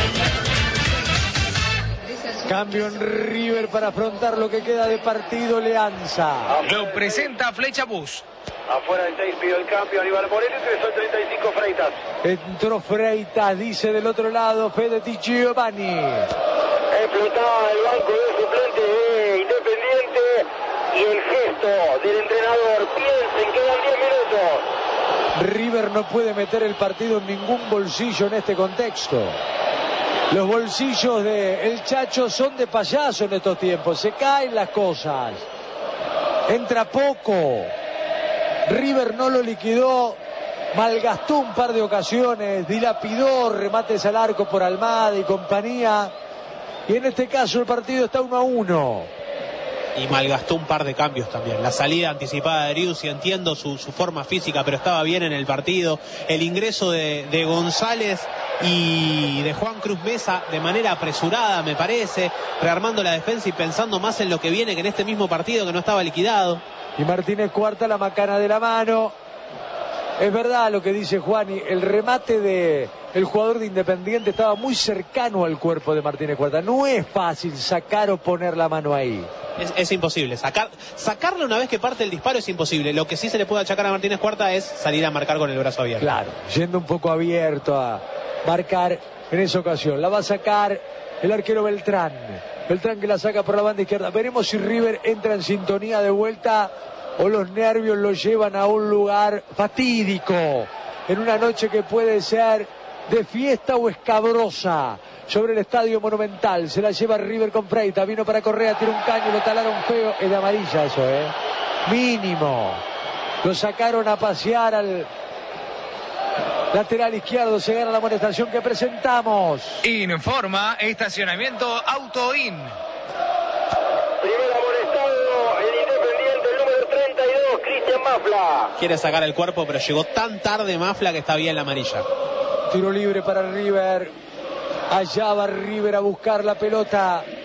Cambio en River para afrontar lo que queda de partido. Leanza. Lo presenta Flecha Bus. Afuera del 6 pidió el cambio Aníbal Moreno, ingresó el 35 Freitas. Entró Freitas, dice del otro lado Fede Di Giovanni. Explotaba el banco de suplentes de Independiente y el gesto del entrenador. Piensen, quedan 10 minutos. River no puede meter el partido en ningún bolsillo en este contexto. Los bolsillos de El Chacho son de payaso en estos tiempos. Se caen las cosas. Entra poco. River no lo liquidó. Malgastó un par de ocasiones. Dilapidó remates al arco por Almada y compañía. Y en este caso el partido está 1-1. Y malgastó un par de cambios también. La salida anticipada de Driussi, entiendo su forma física, pero estaba bien en el partido. El ingreso de González y de Juan Cruz Mesa de manera apresurada, me parece, rearmando la defensa y pensando más en lo que viene que en este mismo partido que no estaba liquidado. Y Martínez Cuarta, la macana de la mano. Es verdad lo que dice Juani, el remate del jugador de Independiente estaba muy cercano al cuerpo de Martínez Cuarta. No es fácil sacar o poner la mano ahí. Es imposible. Sacarle una vez que parte el disparo es imposible. Lo que sí se le puede achacar a Martínez Cuarta es salir a marcar con el brazo abierto. Claro, yendo un poco abierto a marcar en esa ocasión. La va a sacar el arquero Beltrán. Beltrán que la saca por la banda izquierda. Veremos si River entra en sintonía de vuelta o los nervios lo llevan a un lugar fatídico. En una noche que puede ser de fiesta o escabrosa. Sobre el Estadio Monumental, se la lleva River con Freitas, vino para Correa, tira un caño, lo talaron feo, es de amarilla eso, mínimo. Lo sacaron a pasear al lateral izquierdo, se gana la amonestación que presentamos. Informa estacionamiento Autoin. Primer amonestado, el Independiente, el número 32, Cristian Mafla. Quiere sacar el cuerpo, pero llegó tan tarde Mafla que está bien la amarilla. Tiro libre para River. Allá va River a buscar la pelota.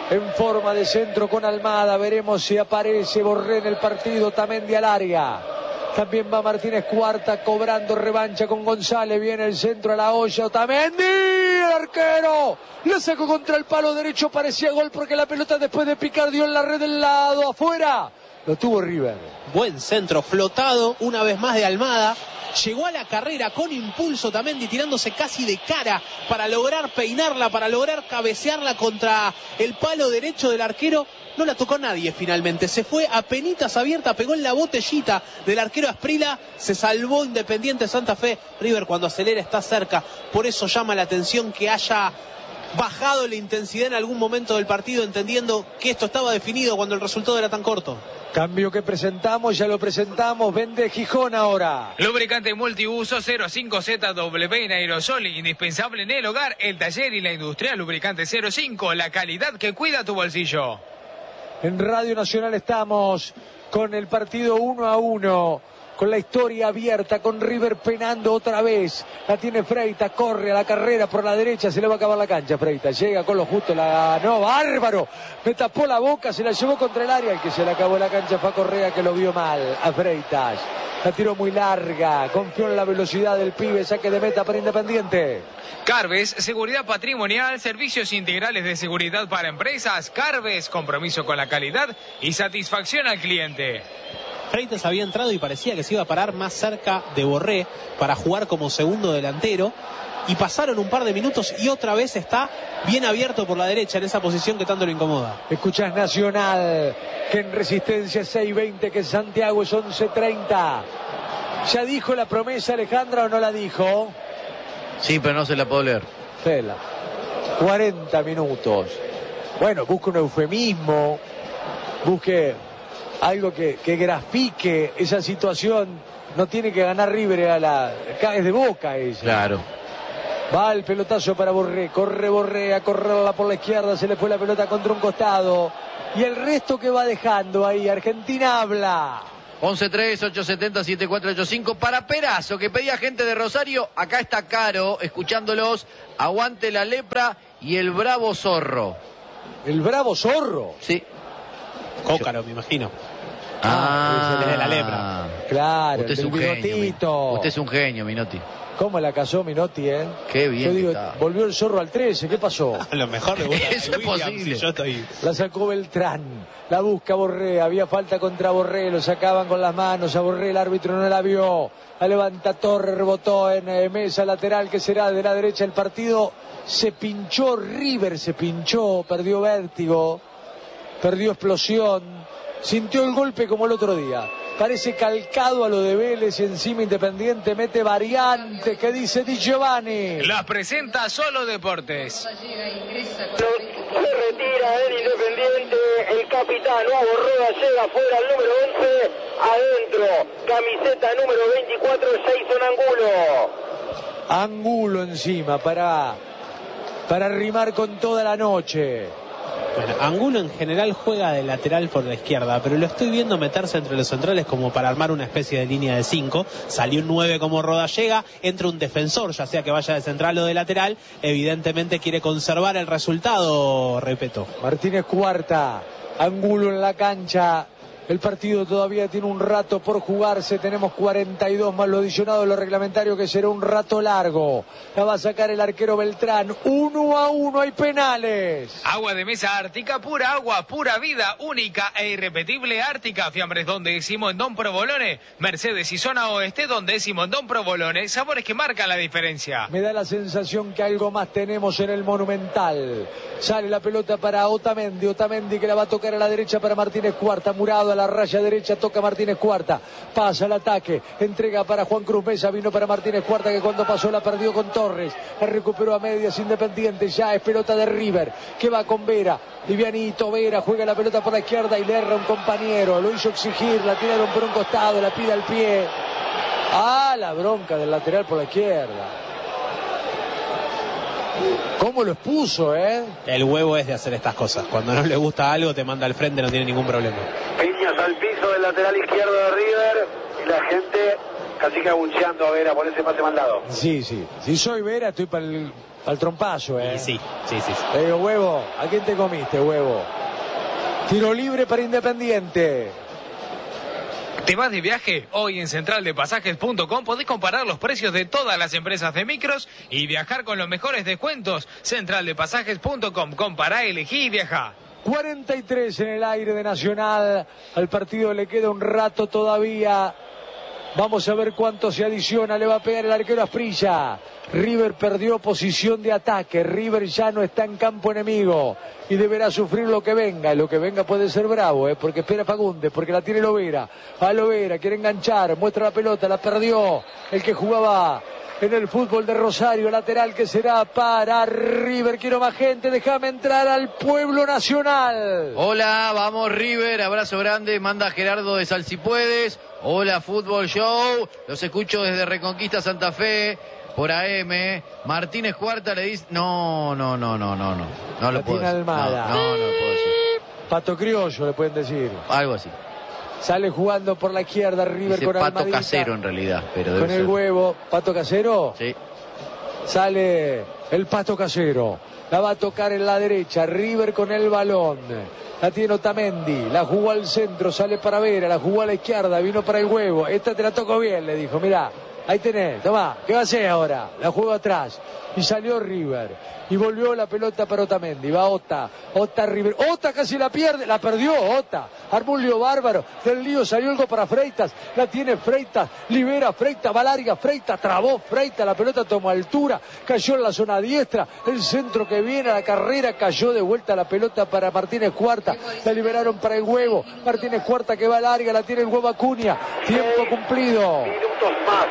en forma de centro con Almada. Veremos si aparece Borré en el partido. Otamendi al área. También va Martínez Cuarta cobrando revancha con González. Viene el centro a la olla. Otamendi, el arquero. La sacó contra el palo derecho. Parecía gol porque la pelota después de picar dio en la red del lado. Afuera. Lo tuvo River. Buen centro flotado una vez más de Almada. Llegó a la carrera con impulso Otamendi, tirándose casi de cara para lograr peinarla, para lograr cabecearla contra el palo derecho del arquero. No la tocó nadie finalmente, se fue a penitas abierta, pegó en la botellita del arquero Asprilla, se salvó Independiente Santa Fe. River cuando acelera está cerca, por eso llama la atención que haya bajado la intensidad en algún momento del partido, entendiendo que esto estaba definido cuando el resultado era tan corto. Cambio que presentamos, ya lo presentamos, vende Gijón ahora. Lubricante multiuso 05ZW en aerosol, indispensable en el hogar, el taller y la industria. Lubricante 05, la calidad que cuida tu bolsillo. En Radio Nacional estamos con el partido 1-1. Con la historia abierta, con River penando otra vez. La tiene Freitas, corre a la carrera por la derecha, se le va a acabar la cancha. Freitas llega con lo justo, la ganó, bárbaro. Me tapó la boca, se la llevó contra el área. El que se le acabó la cancha fue a Correa, que lo vio mal a Freitas. La tiró muy larga, confió en la velocidad del pibe, saque de meta para Independiente. Carves, seguridad patrimonial, servicios integrales de seguridad para empresas. Carves, compromiso con la calidad y satisfacción al cliente. Freitas había entrado y parecía que se iba a parar más cerca de Borré para jugar como segundo delantero, y pasaron un par de minutos y otra vez está bien abierto por la derecha en esa posición que tanto le incomoda. Escuchás Nacional, que en Resistencia es 6:20, que en Santiago es 11:30. ¿Ya dijo la promesa Alejandra o no la dijo? Sí, pero no se la puedo leer. Fela. 40 minutos. Bueno, busque un eufemismo, busque algo que grafique esa situación. No tiene que ganar River es de Boca ella. Claro. Va el pelotazo para Borré, corre Borré a correrla por la izquierda, se le fue la pelota contra un costado. Y el resto que va dejando ahí, Argentina habla. 11-3-870-7485 para Perazo, que pedía gente de Rosario. Acá está Caro, escuchándolos. Aguante la lepra y el bravo zorro. ¿El bravo zorro? Sí. Cócaro, me imagino. De la lepra. Claro, usted es un genio. Usted es un genio, Minotti. ¿Cómo la casó Minotti, Qué bien. Yo digo, volvió el zorro al 13, ¿qué pasó? A lo mejor le gusta. Eso es posible. Yo estoy... La sacó Beltrán, la busca Borré, había falta contra Borré, lo sacaban con las manos a Borré, el árbitro no la vio. La levanta Torres, rebotó en mesa lateral, que será de la derecha el partido. Se pinchó River, perdió vértigo, perdió explosión, sintió el golpe como el otro día. Parece calcado a lo de Vélez y encima Independiente mete variantes. ¿Qué dice Di Giovanni? Las presenta Solo Deportes. Se retira el Independiente, el capitán Hugo Roda llega fuera al número 11, adentro, camiseta número 24, Jason Angulo. Angulo encima para rimar con toda la noche. Bueno, Angulo en general juega de lateral por la izquierda, pero lo estoy viendo meterse entre los centrales como para armar una especie de línea de 5. Salió un 9 como Roda llega, entra un defensor, ya sea que vaya de central o de lateral. Evidentemente quiere conservar el resultado, repito. Martínez Cuarta, Angulo en la cancha. El partido todavía tiene un rato por jugarse. Tenemos 42 más lo adicionado de lo reglamentario, que será un rato largo. La va a sacar el arquero Beltrán. 1-1, hay penales. Agua de mesa Ártica, pura agua, pura vida, única e irrepetible Ártica. Fiambres Don Décimo en Don Provolone. Mercedes y zona oeste Don Décimo en Don Provolone. Sabores que marcan la diferencia. Me da la sensación que algo más tenemos en el Monumental. Sale la pelota para Otamendi. Otamendi que la va a tocar a la derecha para Martínez Cuarta. Murado a la raya derecha, toca Martínez Cuarta, pasa el ataque, entrega para Juan Cruz Mesa, vino para Martínez Cuarta, que cuando pasó la perdió con Torres, la recuperó a medias Independiente, ya es pelota de River, que va con Vera, livianito Vera, juega la pelota por la izquierda y le erra un compañero, lo hizo exigir, la tiraron por un costado, la pide al pie. La bronca del lateral por la izquierda. ¿Cómo lo expuso, El huevo es de hacer estas cosas. Cuando no le gusta algo, te manda al frente, no tiene ningún problema. Piñas al piso del lateral izquierdo de River y la gente casi que abucheando a Vera por ese pase mandado. Sí. Si soy Vera, estoy para Al trompazo, Sí. Le digo, huevo, ¿a quién te comiste, huevo? Tiro libre para Independiente. ¿Te vas de viaje? Hoy en centraldepasajes.com podés comparar los precios de todas las empresas de micros y viajar con los mejores descuentos. Centraldepasajes.com. Compará, elegí y viajá. 43 en el aire de Nacional. Al partido le queda un rato todavía. Vamos a ver cuánto se adiciona. Le va a pegar el arquero Asprilla. River perdió posición de ataque. River ya no está en campo enemigo y deberá sufrir lo que venga. Lo que venga puede ser bravo, porque espera Fagundes, porque la tiene Lovera. Va Lovera, quiere enganchar, muestra la pelota, la perdió el que jugaba en el fútbol de Rosario, lateral que será para River. Quiero más gente, déjame entrar al pueblo nacional. Hola, vamos River, abrazo grande, manda Gerardo de Salsipuedes. Hola, Fútbol Show, los escucho desde Reconquista Santa Fe. Por AM, Martínez Cuarta le dice... No lo puedo decir. Almada. No lo puedo decir. Pato Criollo le pueden decir. Algo así. Sale jugando por la izquierda River Dice con Pato Almadita. Casero en realidad, pero debe Con el ser. huevo. ¿Pato Casero? Sí. Sale el Pato Casero. La va a tocar en la derecha. River con el balón. La tiene Otamendi. La jugó al centro. Sale para Vera. La jugó a la izquierda. Vino para el huevo. Esta te la tocó bien, le dijo. Mirá. Ahí tenés, tomá, ¿qué va a hacer ahora? La juego atrás. Y salió River. Y volvió la pelota para Otamendi. Va Ota River. Ota casi la pierde. La perdió Ota. Armó un lío bárbaro. Del lío salió algo para Freitas. La tiene Freitas. Libera Freitas. Va larga Freitas. Trabó Freitas. La pelota tomó altura. Cayó en la zona diestra. El centro que viene a la carrera. Cayó de vuelta la pelota para Martínez Cuarta. La liberaron para el huevo. Martínez Cuarta que va larga. La tiene el huevo Acuña. Tiempo cumplido. Minutos más,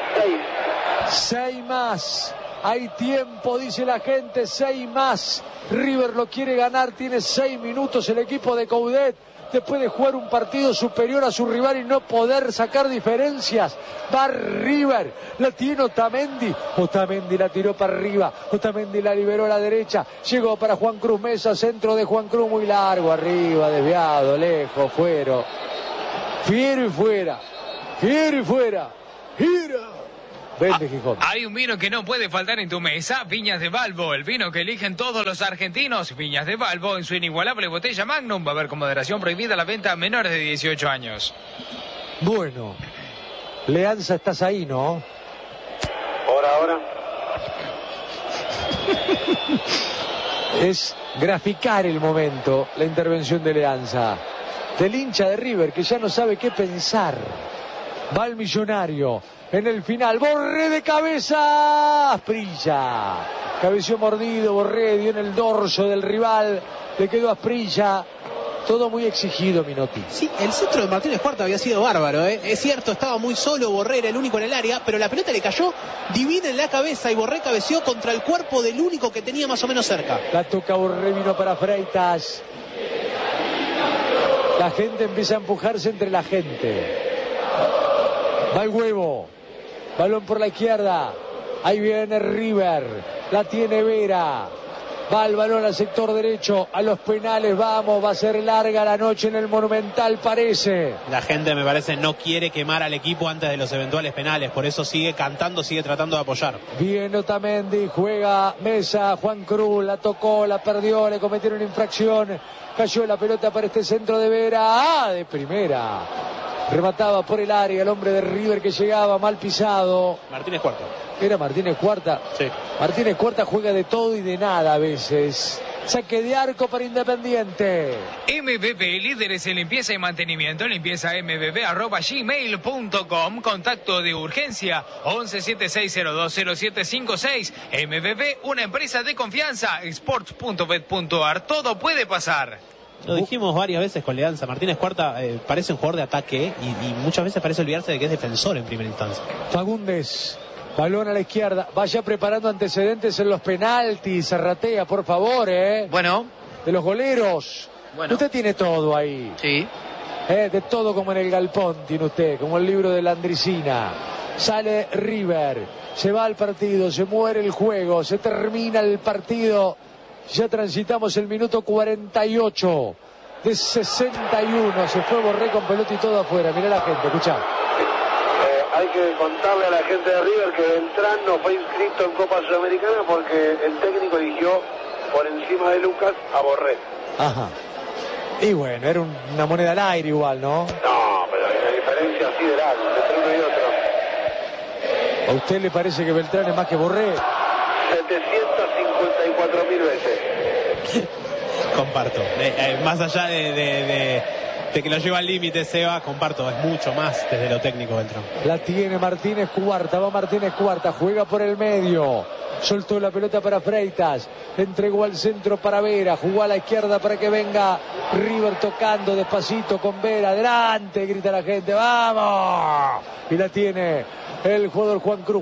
6 más. Hay tiempo, dice la gente, 6 más. River lo quiere ganar, tiene 6 minutos el equipo de Coudet. Después de jugar un partido superior a su rival y no poder sacar diferencias. Va River, la tiene Otamendi. Otamendi la tiró para arriba. Otamendi la liberó a la derecha. Llegó para Juan Cruz Mesa, centro de Juan Cruz muy largo, arriba, desviado, lejos, fuera. Fiero y fuera. Fiero y fuera. Gira. Vende, Gijón. Hay un vino que no puede faltar en tu mesa, Viñas de Balbo, el vino que eligen todos los argentinos. Viñas de Balbo en su inigualable botella Magnum. Va a haber con moderación prohibida la venta a menores de 18 años. Bueno, Leanza, estás ahí, ¿no? Ahora. Es graficar el momento, la intervención de Leanza. Del hincha de River que ya no sabe qué pensar. Va el Millonario. En el final, Borré de cabeza, Asprilla. Cabeció mordido, Borré dio en el dorso del rival, le quedó Asprilla. Todo muy exigido, Minotti. Sí, el centro de Martínez Cuarta había sido bárbaro, ¿eh? Es cierto, estaba muy solo, Borré era el único en el área, pero la pelota le cayó divina en la cabeza y Borré cabeció contra el cuerpo del único que tenía más o menos cerca. La toca Borré, vino para Freitas. La gente empieza a empujarse entre la gente. Va el huevo. Balón por la izquierda. Ahí viene River. La tiene Vera. Va el balón al sector derecho. A los penales vamos. Va a ser larga la noche en el Monumental, parece. La gente, me parece, no quiere quemar al equipo antes de los eventuales penales. Por eso sigue cantando, sigue tratando de apoyar. Bien Otamendi. Juega Mesa. Juan Cruz. La tocó, la perdió. Le cometieron infracción. Cayó la pelota para este centro de Vera. ¡Ah! De primera. Remataba por el área el hombre de River que llegaba mal pisado. Martínez Cuarta. Era Martínez Cuarta. Sí. Martínez Cuarta juega de todo y de nada a veces. Saque de arco para Independiente. MBB, líderes en limpieza y mantenimiento. Limpieza mbb@gmail.com. Contacto de urgencia 1176020756. MBB, una empresa de confianza. Sports.bet.ar. Todo puede pasar. Lo dijimos varias veces con Leanza. Martínez Cuarta parece un jugador de ataque y muchas veces parece olvidarse de que es defensor en primera instancia. Fagundes, balón a la izquierda. Vaya preparando antecedentes en los penaltis. Zarratea, por favor, Bueno. De los goleros. Bueno. Usted tiene todo ahí. Sí. De todo como en el galpón tiene usted, como el libro de la Andricina. Sale River, se va al partido, se muere el juego, se termina el partido. Ya transitamos el minuto 48 de 61. Se fue Borré con pelota y todo afuera. Mirá la gente, escuchá. Hay que contarle a la gente de River que Beltrán no fue inscrito en Copa Sudamericana porque el técnico eligió por encima de Lucas a Borré. Ajá. Y bueno, era una moneda al aire igual, ¿no? No, pero hay una diferencia sideral entre uno y otro. ¿A usted le parece que Beltrán es más que Borré? 754.000 veces. Comparto. Más allá de que lo lleva al límite, Seba, comparto, es mucho más desde lo técnico Beltrán. La tiene Martínez Cuarta, va Martínez Cuarta, juega por el medio. Soltó la pelota para Freitas, entregó al centro para Vera, jugó a la izquierda para que venga River tocando despacito con Vera, adelante, grita la gente, ¡vamos! Y la tiene el jugador Juan Cruz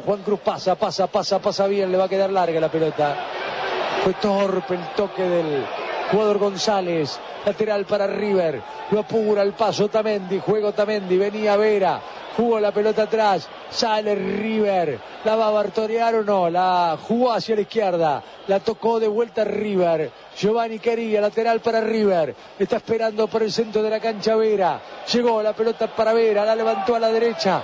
pasa bien, le va a quedar larga la pelota. Fue torpe el toque del jugador González, lateral para River, lo apura el paso Otamendi, juega Otamendi, venía Vera, jugó la pelota atrás, sale River, la va a bartorear o no, la jugó hacia la izquierda, la tocó de vuelta River, Giovanni Quería, lateral para River, está esperando por el centro de la cancha Vera, llegó la pelota para Vera, la levantó a la derecha,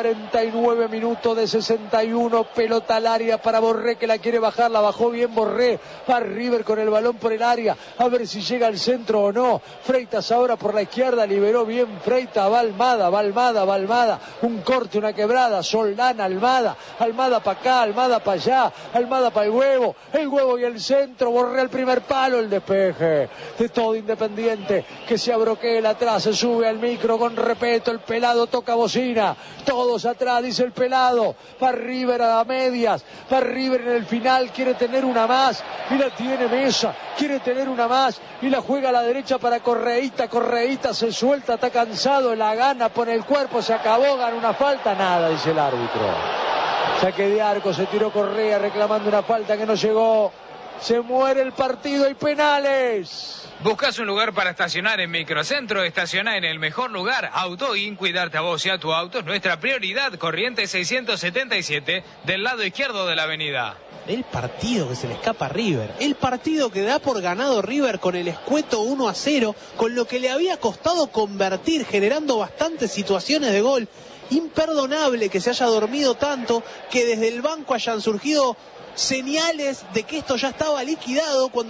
49 minutos de 61, pelota al área para Borré que la quiere bajar, la bajó bien Borré, va River con el balón por el área, a ver si llega al centro o no, Freitas ahora por la izquierda, liberó bien Freitas, va Almada, un corte, una quebrada, Soldán, Almada para acá, Almada para allá, Almada para el huevo y el centro, Borré el primer palo, el despeje de todo Independiente, que se abroquela atrás, se sube al micro con respeto, el pelado toca bocina, todos atrás, dice el pelado, para River a medias, para River en el final, quiere tener una más, y la tiene Mesa, quiere tener una más, y la juega a la derecha para Correíta se suelta, está cansado, la gana, pone el cuerpo, se acabó, gana una falta, nada, dice el árbitro. Saque de arco, se tiró Correa reclamando una falta que no llegó. Se muere el partido y penales. ¿Buscas un lugar para estacionar en Microcentro? Estaciona en el mejor lugar. AutoIn, cuidarte a vos y a tu auto es nuestra prioridad. Corrientes 677, del lado izquierdo de la avenida. El partido que se le escapa a River, el partido que da por ganado River con el escueto 1-0, con lo que le había costado convertir, generando bastantes situaciones de gol. Imperdonable que se haya dormido tanto, que desde el banco hayan surgido señales de que esto ya estaba liquidado cuando